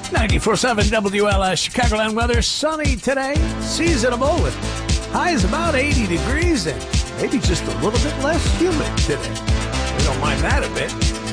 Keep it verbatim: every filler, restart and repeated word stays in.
ninety-four point seven W L S Chicagoland weather. Sunny today, seasonable with highs about eighty degrees and maybe just a little bit less humid today. We don't mind that a bit.